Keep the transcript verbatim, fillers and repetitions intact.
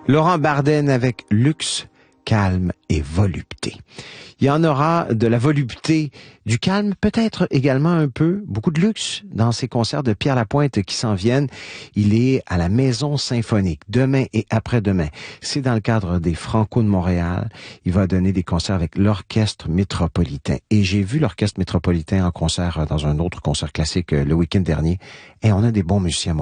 Laurent Barden avec luxe, calme et volupté. Il y en aura de la volupté, du calme, peut-être également un peu, beaucoup de luxe dans ces concerts de Pierre Lapointe qui s'en viennent. Il est à la Maison Symphonique demain et après-demain. C'est dans le cadre des Franco de Montréal. Il va donner des concerts avec l'Orchestre Métropolitain. Et j'ai vu l'Orchestre Métropolitain en concert dans un autre concert classique le week-end dernier. Et on a des bons musiciens.